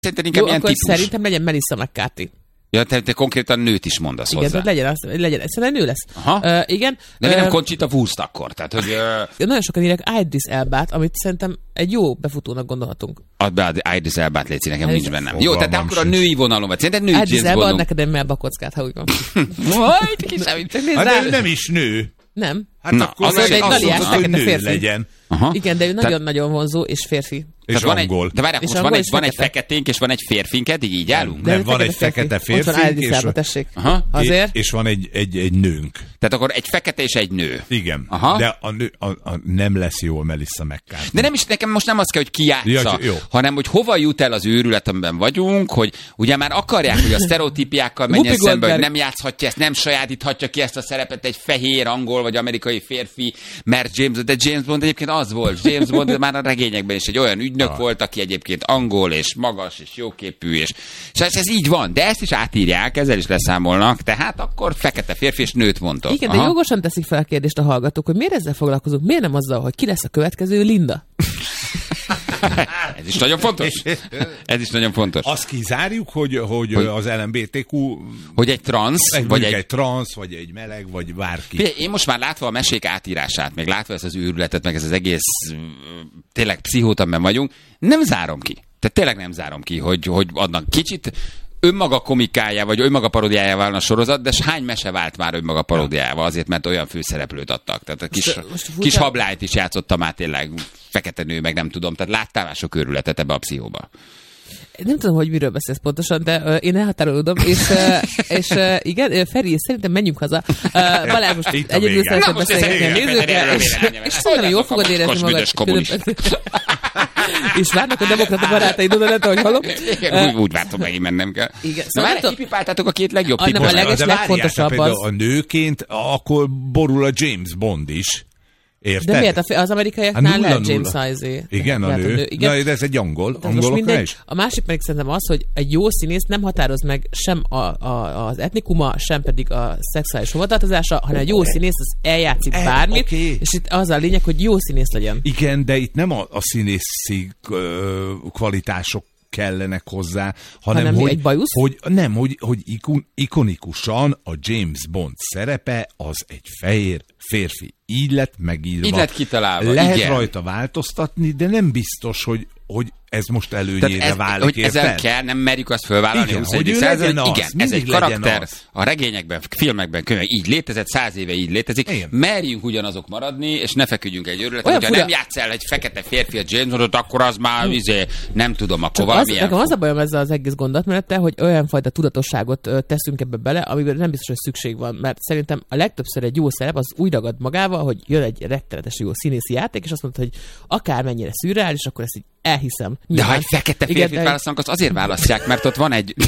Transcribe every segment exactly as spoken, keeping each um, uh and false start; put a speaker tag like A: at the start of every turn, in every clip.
A: Szerintem inkább
B: Jó,
A: ilyen
B: akkor
A: típus.
B: Szerintem legyen Melissa McCarthy.
A: Ja, te, te konkrétan nőt is mondasz
B: Igen,
A: hozzá.
B: legyen, az, legyen, szerintem nő lesz.
A: Aha.
B: Uh, igen.
A: De uh, nem
B: Uh,
A: Conchita Wurst akkor, tehát, hogy... Uh,
B: nagyon sokan írják Idris Elbát, amit szerintem egy jó befutónak gondolhatunk.
A: add be az Idris Elbát, légy nekem
B: Ez
A: nincs bennem.
C: fogalmam
A: Jó, tehát akkor a
C: sincs.
A: női vonalon vagy. Szerintem női
B: Idris
A: James
B: Elba ad
A: Bondon.
B: neked egy melbakockát, ha úgy van.
A: Majd kiszámítok, nézd
C: Hát
A: rá.
C: de ő nem is nő.
B: Nem.
C: Hát
A: Na,
C: akkor
A: az
C: meg
A: egy
C: azt
B: galiás,
C: mondod, hogy
B: fekete
C: nő
B: férfi.
C: legyen.
A: Aha.
B: Igen, de ő
A: Tehát-
B: nagyon-nagyon vonzó és férfi.
C: És
A: van
C: angol.
A: Egy, de várjál,
B: És
A: most van
B: angol
A: egy,
B: és
A: van egy
B: fekete.
A: feketénk, és van egy férfink, eddig így állunk?
B: De
C: Nem,
B: ő
C: van egy fekete
B: Ott van
C: férfink,
B: Idris
C: és-
B: Elba, tessék.
A: Aha.
B: Azért.
C: És van egy, egy, egy nőnk.
A: Tehát akkor egy fekete és egy nő.
C: Igen.
A: Aha.
C: De a nő, a, a, nem lesz jó a Melissa McCarthy.
A: De nem is, nekem most nem az kell, hogy ki játsza,
C: Ja, jó.
A: hanem hogy hova jut el az őrület, amiben vagyunk, hogy ugye már akarják, hogy a sztereotípiákkal menjen
B: Whoopi
A: szembe, hogy
B: Goldberg.
A: nem játszhatja ezt, nem sajátíthatja ki ezt a szerepet egy fehér, angol vagy amerikai férfi, mert James Bond, de James Bond egyébként az volt. James Bond már a regényekben is egy olyan ügynök
C: Ah.
A: volt, aki egyébként angol és magas és jóképű, és, és ez, ez így van, de ezt is átírják, ezzel is leszámolnak, tehát akkor fekete férfi és nőt mondtok.
B: Igen, de
A: Aha.
B: jogosan teszik fel a kérdést a hallgatók, hogy miért ezzel foglalkozunk, miért nem azzal, hogy ki lesz a következő Linda?
A: Ez is nagyon fontos. Ez is nagyon fontos.
C: Azt kizárjuk, hogy, hogy,
A: Hogy-
C: az el em bé té kú
A: Hogy egy transz,
C: egy,
A: vagy
C: egy,
A: egy
C: egy transz, vagy egy meleg, vagy bárki.
A: Figyelj, én most már látva a mesék átírását, meg látva ezt az őrületet, meg ez az egész mm, tényleg pszichót, amiben vagyunk, nem zárom ki. Tehát tényleg nem zárom ki, hogy, hogy adnak kicsit önmaga komikája, vagy önmaga paródiája válna a sorozat, de s hány mese vált már önmaga paródiával, azért, mert olyan főszereplőt adtak. Tehát a kis,
B: Most- most furcsa-
A: kis hablányt is játszottam már tényleg, fekete nő, meg nem tudom, tehát láttál már sok őrületet ebbe a pszichóba.
B: Nem tudom, hogy miről beszélsz pontosan, de uh, én elhatárolódom, és, uh, és uh, igen, uh, Feri, szerintem menjünk haza. Uh, Balázs, most
C: Itt a
B: egyedül
C: vége.
B: szeretnék
A: Na, most
B: beszélgetni a
A: ez egy
B: nézőkkel,
A: ilyen
B: és,
A: véleményem.
B: és szerintem jól fogod
A: Hogy
B: érezni
A: az
B: magad.
A: büdös kommunista.
B: És várnak a demokrata barátaid oda lett, ahogy hallom.
A: Igen, úgy, úgy vártam, megint mennem kell.
B: Igen,
A: Na
B: szóval
A: már
B: nem tudom-
A: kipipáltátok a két legjobb
B: Ah, nem,
A: típust.
B: a leges-
C: de várjál,
B: legfontosabb
C: tehát például
B: az-
C: a nőként akkor borul a James Bond is. Érted?
B: De miért? A fi- Az amerikaiaknál
C: nulla
B: lehet
C: nulla.
B: James Sizé.
C: Igen, a
B: Lehet
C: nő.
B: Igen.
C: Na, de ez egy angol.
B: Tehát most
C: Angoloknál
B: mindegy.
C: is?
B: A másik pedig szerintem az, hogy egy jó színész nem határoz meg sem a, a, az etnikuma, sem pedig a szexuális hovatartozása, hanem egy jó színész az eljátszik
C: Eh,
B: bármit,
C: oké.
B: és itt az a lényeg, hogy jó színész legyen.
C: Igen, de itt nem a, a színészi ö, kvalitások kellenek hozzá, hanem,
B: Hanem mi,
C: hogy,
B: egy bajusz?
C: hogy nem, hogy, hogy ikon, ikonikusan a James Bond szerepe az egy fehér férfi. Így lett megírva.
A: Így lett kitalálva,
C: Lehet
A: igen.
C: rajta változtatni, de nem biztos, hogy, hogy ez most előnyére
A: Tehát ez,
C: válik.
A: hogy ezzel
C: érted?
A: kell, nem merjük azt fölvállalni.
C: Igen,
A: a huszonegyedik
C: hogy ő
A: század,
C: legyen az,
A: igen, ez
C: mindig
A: egy
C: legyen
A: karakter,
C: az.
A: a regényekben, filmekben, könyvekben így létezett, száz éve így létezik.
C: Igen.
A: Merjünk ugyanazok maradni, és ne feküdjünk egy őrületet.
B: Olyan
A: Hogyha
B: fura-
A: nem játsz el egy fekete férfi a James Bondot, akkor az már izé, nem tudom, akkor
B: Csak az,
A: valamilyen...
B: nekem az a bajom ezzel az egész gondolatmenettel, hogy olyan fajta tudatosságot ö, teszünk ebbe bele, amiben nem biztos, hogy szükség van. Mert szerintem a legtöbbször egy jó szerep az úgy ragad magával, hogy jön egy rettenetes jó színészi játék, és azt mondta, hogy akármennyire szürreális, akkor ezt így elhiszem.
A: De
B: Nyilván.
A: ha egy fekete
B: Igen,
A: férfit
B: de-
A: választanak, azt azért választják, mert ott van egy...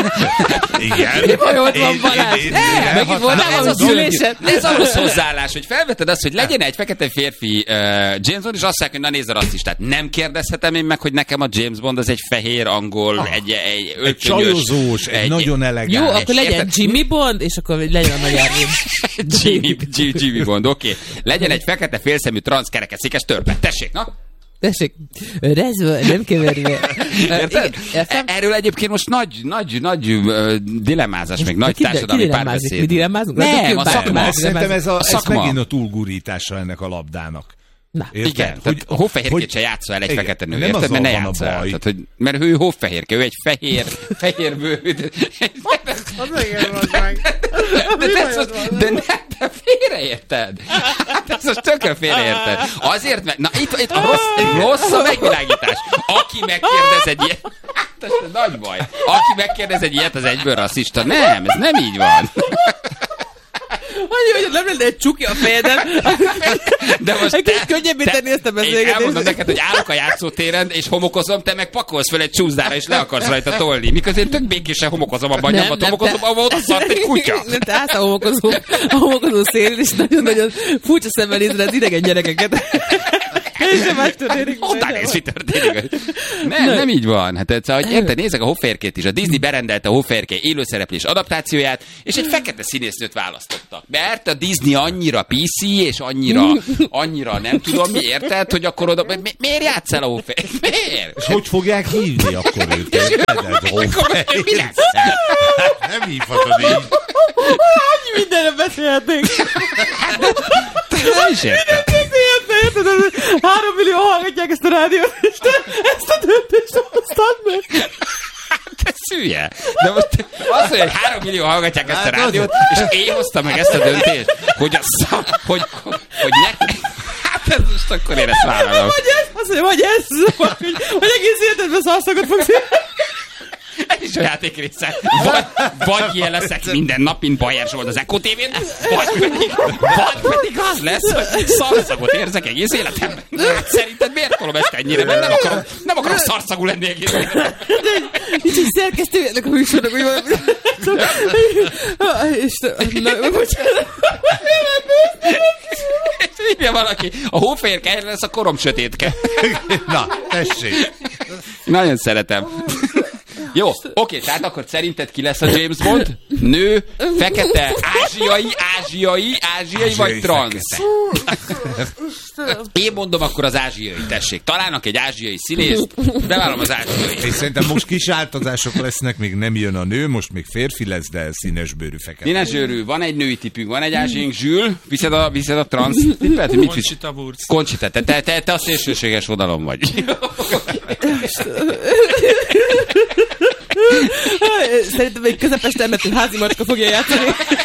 C: Igen.
B: Mi baj ott van,
C: Én-
B: Balázs?
C: én-
B: Ne,
C: én-
B: megint
C: én-
B: voltál
C: én-
B: valami
C: én-
B: szülésen?
A: De ez ahhoz hozzáállás, hogy felveted azt, hogy legyen egy fekete férfi uh, James Bond, és azt mondják, hogy na nézd a rasszistát. Nem kérdezhetem én meg, hogy nekem a James Bond az egy fehér, angol,
C: Ah,
A: egy, egy,
C: Egy
A: öltönyös,
C: csajozós, egy, egy nagyon elegáns.
B: Jó, akkor legyen
A: érted?
B: Jimmy Bond, és akkor legyen a nagy Ervin.
A: Jimmy, Jimmy, Jimmy Bond, oké. Okay. Legyen egy fekete félszemű transzkerekesszékes törpe. Tessék, na?
B: Tessék, rezve, nem keverve.
A: Érted?
B: Igen, értem?
A: E- Erről egyébként most nagy, nagy, nagy uh, dilemmázás, meg nagy
B: ki- ki
A: társadalmi
B: dilemmázik?
A: párbeszéd.
B: Mi dilemmázunk?
A: Nem,
B: Látok,
A: a
B: ki bárki
A: szakma.
B: más
C: Azt szerintem ez, a,
A: A
C: ez
A: szakma.
C: megint a túlgurítása ennek a labdának.
B: Na.
C: Érted?
A: Igen, tehát hófehérkét se játssza el egy
C: igen,
A: fekete nő,
C: nem
A: érted?
C: azzal
A: Mert ne
C: van a
A: játssza el.
C: baj.
A: Tehát, hogy, mert ő hófehérke, ő egy fehér, fehér bőr.
B: Az igen, az meg.
A: De, te, az, de ne, te félreérted. Hát ez most tökre félreérted. Azért, mert, na itt, itt a rossz, rossz a megvilágítás. Aki megkérdez egy ilyet, hát ez nagy baj. Aki megkérdez egy ilyet, az egyből rasszista. Nem, ez nem így van.
B: Hogy, hogy nem lenne egy csuki a fejeden.
A: De most
B: Egy
A: te,
B: kicsit könnyebb tenni ezt a
A: Én
B: beszélgetést.
A: elmondom neked, hogy állok a játszótéren, és homokozom, te meg pakolsz fel egy csúszdára, és le akarsz rajta tolni. Miközben én tök békésen homokozom abban a
B: Nem,
A: nyomban,
B: nem,
A: homokozom,
B: te-
A: ahol ott szart egy kutya.
B: Nem, te állsz a homokozó, a homokozó szélén, és nagyon-nagyon furcsa szemmel nézed az idegen gyerekeket. Teljesen más történik.
A: Honnan néz, mi történik? Nem, nem így van. Hát egyszer, hogy érted, nézek a Hófehérkét is. A Disney berendelte a Hófehérke élőszereplés adaptációját, és egy fekete színésznőt választottak. Mert a Disney annyira pé cé, és annyira, annyira nem tudom mi, érted, hogy akkor oda... Mi, miért játszál a Hófehérke? Miért?
C: És hogy fogják hívni akkor őt?
A: Akkor mi lesz?
C: Nem hívhatod így.
B: Annyi mindenre beszélhetnénk.
A: Nem is értem.
B: Három millió hallgatják ezt a rádiót, és te ezt a döntést hoztad meg.
A: Te szülje. De most az, hogy három millió hallgatják ezt a rádiót, és én hoztam meg ezt a döntést, hogy a szam, hogy, hogy, hogy ne... Hát ez most akkor én ezt vállalom.
B: Vagy ez, azt mondja, vagy ez, hogy, hogy egész életedben szarszagot fogsz.
A: Ez is a játék része. Vagy, vagy ilyen leszek minden nap, mint Bajer Zsolt az Eko té vén, vagy pedig, vagy pedig az lesz, hogy szarszagot érzek egész életemben. Hát szerinted miért tolom ezt ennyire? Mert nem akarom, nem akarom szarszagú lenni egész életemben.
B: Nincs egy szerkesztőjének a műsornak, hogy valami... Istenem, bocsánat.
A: Hívja valaki, a Hófehérke erre lesz a korom sötétke.
C: Na, tessék.
A: Nagyon szeretem. Jó, oké, tehát akkor szerinted ki lesz a James Bond? Nő, fekete, ázsiai, ázsiai, ázsiai vagy transz? Én mondom akkor az ázsiai, tessék. Találnak egy ázsiai színészt, bevállalom az ázsiai.
C: És szerintem most kis változások lesznek, még nem jön a nő, most még férfi lesz, de színesbőrű fekete.
A: Színesbőrű, van egy női tipünk, van egy ázsiaink, Zsül, viszed a, viszed a transz tippet?
D: Conchita Wurst.
A: Conchita, te, te, te, te a szélsőséges vonalon vagy.
B: Szerintem egy közepes termetű házi macska fogja játszani.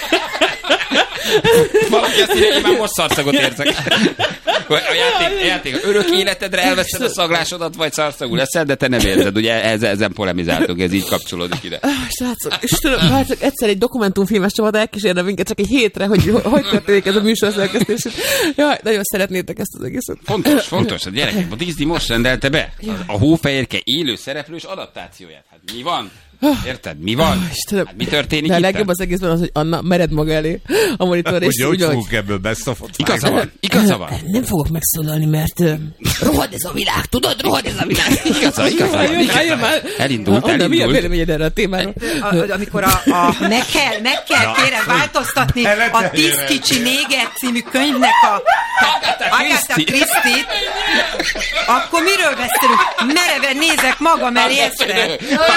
A: Valaki azt írja, én már most szarszagot érzek. A játék, a játék örök életedre elveszed a szaglásodat, vagy szarszagú leszel, de te nem érzed. Ugye ezen, ezen polemizáltunk, ez így kapcsolódik ide.
B: Srácok, Istenem, hát csak egyszer egy dokumentumfilmes csapat elkísérne minket csak egy hétre, hogy hogy történik ez a műsor szerkesztés. Jaj, nagyon szeretnétek ezt az egészet.
A: Fontos, fontos. A gyerekek, a Disney most rendelte be a Hófehérke élő szereplős adaptációját. Hát mi van? Érted? Mi van?
B: Istenem.
A: Hát mi történik
B: de a
A: itt?
B: legjobb az egészben az, hogy Anna mered maga elé a monitor, és
C: Hogy hogy
B: úgy,
C: fogunk ebből beszafot?
A: Igaza van, igaza van.
B: nem fogok megszólalni, mert uh, rohad ez a világ, tudod? Rohad ez a világ.
A: Igaza, igaza van.
B: Álljon már.
A: Elindult,
B: Anna, mi a
A: elindult.
B: véleményed erre a témáról?
E: A, amikor a, a meg kell, meg kell kérem változtatni a Tíz kicsi néger című könyvnek a Agatha Christie-t, akkor miről beszélünk? Mereven nézek magam elé egyszer.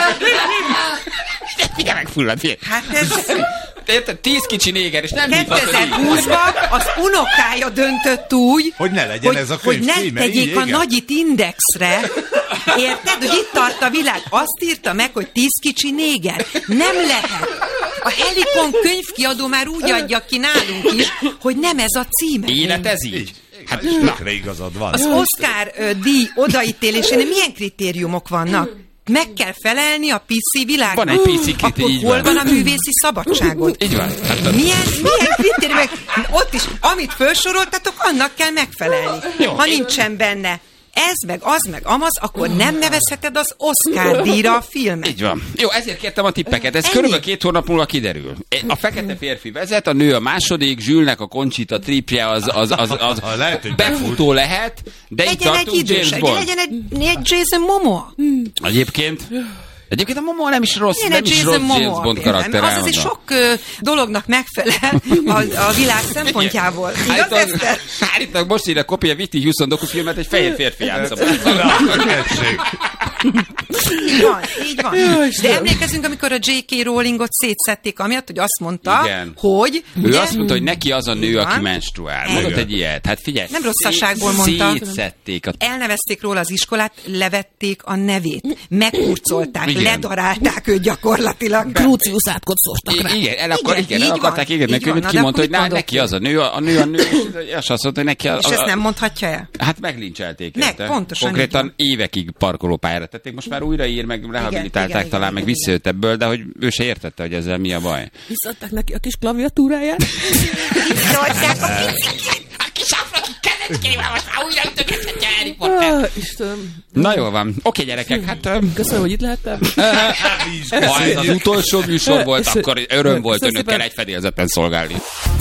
A: Figyelj meg, fullad, figyelj.
E: Hát ez...
A: Érted? Tíz kicsi néger, és nem hívhatod így.
E: kétezer-húszban az unokája döntött úgy,
C: Hogy ne legyen
E: hogy,
C: ez a
E: hogy
C: könyv
E: ne
C: címe,
E: tegyék
C: így,
E: a
C: igen.
E: nagyit indexre. Érted? Hogy itt tart a világ. Azt írta meg, hogy tíz kicsi néger. Nem lehet. A Helikon könyvkiadó már úgy adja ki nálunk is, hogy nem ez a címe.
A: Élet ez így.
C: Hát tökre igazad van.
E: Az Oscar ö, díj odaítélésénél milyen kritériumok vannak? Meg kell felelni a pé cé világban.
A: Van egy pé cé
E: Akkor
A: kritérium, így
E: hol
A: van.
E: van a művészi szabadságot?
A: Így van. Hát,
E: Milyen, milyen kritériumok? Ott is, amit felsoroltatok, annak kell megfelelni.
A: Jó.
E: Ha nincsen benne ez, meg az, meg amaz, akkor nem nevezheted az Oscar díjra a filmet.
A: így van. Jó, ezért kértem a tippeket. Ez
E: Ennyi.
A: körülbelül két hónap múlva kiderül. A fekete férfi vezet, a nő a második, Zsülnek a Conchita tripje az, az, az, az, az
C: Lehet, hogy
A: befutó lehet, de itt
E: Legyen egy
A: tartunk James
E: idős,
A: Bond.
E: legyen egy, egy Jason Momoa.
A: Egyébként, egyébként a Momoa nem is rossz,
E: Legyen
A: nem
E: egy
A: is
E: Jason
A: rossz James
E: Momoa
A: Bond
E: például.
A: karakter.
E: Az azért sok ö, dolognak megfelel a, a világ szempontjából. Igaz,
A: Állítólag,
E: Eszter?
A: állítólag most írja kopja a Viti Houston dokufilmet, egy fehér férfi játsza.
C: Tessék.
E: Így van, így van. De emlékezünk, amikor a jé ká Rowlingot szétszették, amiatt, hogy azt mondta,
A: Igen.
E: hogy...
A: Ő
E: ugye,
A: azt mondta, hogy neki az a nő, aki
E: Van.
A: menstruál.
E: Igen.
A: Mondott egy ilyet. Hát figyelj.
E: Nem rosszasságból mondta.
A: Szétszették a...
E: elnevezték róla az iskolát, levették a nevét, megkurcolták,
A: Igen.
E: ledarálták őt gyakorlatilag.
B: Crucius átkot szórtak rá.
A: Igen, el, akar,
E: Igen,
A: igen, el
E: így
A: akarták
E: van,
A: írni
E: így
A: neki,
E: van.
A: hogy
E: Na, de
A: kimondta, hogy
E: akkor
A: ná,
E: mit
A: neki
E: mondott
A: az a nő, a nő a nő, és azt mondta, hogy neki a,
E: És ezt nem mondhatja el?
A: Hát meglincselték.
E: Meg,
A: érte.
E: pontosan
A: Konkrétan
E: így
A: évekig parkolópályára tették, most már újraír, meg rehabilitálták
E: igen,
A: talán,
E: igen,
A: meg
E: igen,
A: visszajött ebből, de hogy ő se értette, hogy ezzel mi a baj.
B: Visszaadták neki a kis klaviatúráját.
E: Szólták a
A: A kis afraki kezecskével most már újra ütögethetja Harry Potter.
B: Ah, Istenem.
A: Na jól van. Oké, gyerekek, hát... öm,
B: Köszönöm, hogy itt lehettem.
A: Ha ez az utolsó műsor volt,
B: És-
A: akkor öröm volt
B: Köszönöm
A: önökkel
B: szépen.
A: egy fedélzeten szolgálni.